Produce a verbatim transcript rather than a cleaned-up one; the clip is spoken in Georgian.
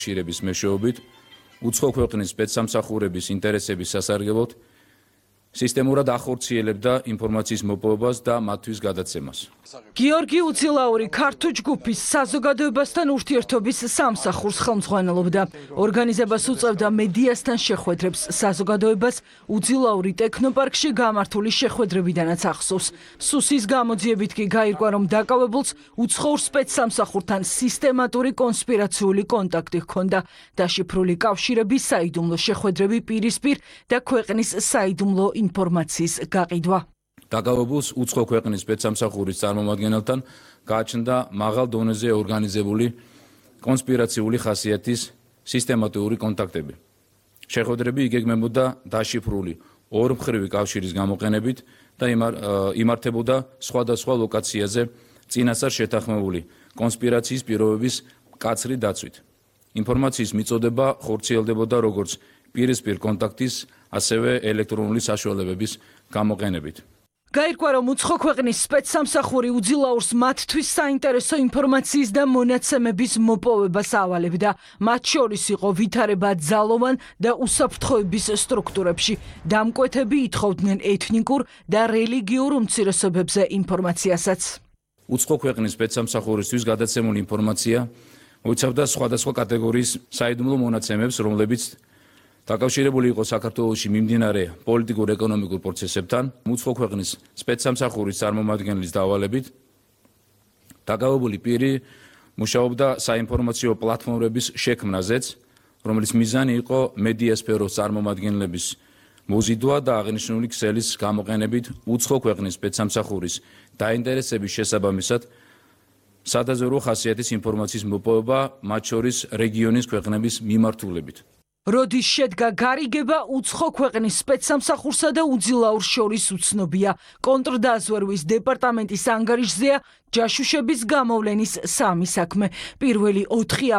შირების მეშვეობით უცხო ქვეყნის სპეცსამსახურების ინტერესების სასარგებლოდ სისტემურად ახორციელებდა ინფორმაციის მოპოვებას და მათთვის გადაცემას. გიორგი უძილაური ქართულ ჯგუფის საზოგადოებასთან ურთიერთობის სამსახურს ხელმძღვანელობდა. ორგანიზებას უწევდა მედიასთან შეხვედრებს. საზოგადოებას უძილაური ტექნოპარკში გამართული შეხვედრებიდანაც ახსოვს. სუსის გამოძიებით კი გაირკვა, რომ დაკავებულს უცხოურ სპეცსამსახურთან სისტემატური კონსპირაციული კონტაქტი ჰქონდა. დაშიფრული კავშირები, საიდუმლო შეხვედრები პირისპირ და ქვეყნის საიდუმლო ინფორმაციის გაყიდვა. დაკავებულს უცხო ქვეყნის სპეცსამსახურის წარმომადგენელთან გააჩნდა მაღალ დონეზე ორგანიზებული კონსპირაციული ხასიათის სისტემატიური კონტაქტები. შეხვედრები იგეგმებოდა დაშიფრული ორმხრივი კავშირის გამოყენებით და იმართებოდა სხვადასხვა ლოკაციაზე წინასწარ შეთანხმებული კონსპირაციის პირობების მკაცრი დაცვით. ინფორმაციის მიწოდება ხორციელდებოდა როგორც პირისპირ კონტაქტის, ასევე ელექტრონული საშუალებების გამოყენებით. გაირკვა, რომ უცხო ქვეყნის სპეცსამსახური უძილაურს მათთვის საინტერესო ინფორმაციის და მონაცემების მოპოვებას ავალებდა. მათ შორის იყო ვითარება ძალოვან და უსაფრთხოების სტრუქტურებში. დამკვეთები ითხოვდნენ ეთნიკურ და რელიგიურ უმცირესობებზე ინფორმაციასაც. უცხო ქვეყნის სპეცსამსახურისთვის გადაცემული ინფორმაცია მოიცავდა სხვადასხვა კატეგორიის საიდუმლო მონაცემებს, რომლებიც დაკავშირებული იყო საქართველოში მიმდინარე პოლიტიკურ-ეკონომიკურ პროცესებთან, უცხო ქვეყნის სპეცსამსახურის წარმომადგენლის დავალებით. დაკავებული პირი მუშაობდა საინფორმაციო პლატფორმების შექმნაზეც, რომლის მიზანი იყო მედიასფეროს წარმომადგენლების მოზიდვა და აღნიშნული ქსელის გამოყენებით უცხო ქვეყნის სპეცსამსახურის დაინტერესების შესაბამისად სადაზვერვო ხასიათის ინფორმაციის მოპოვება, მათ შორის რეგიონის ქვეყნების მიმართულებით. როდის შედგა გარიგება უცხო ქვეყნის სპეცსამსახურსა და უძილაურს შორის უცნობია. კონტრდაზვერვის დეპარტამენტის ანგარიშზეა ჯაშუშების გამოვლენის სამი საქმე. პირველი ოთხი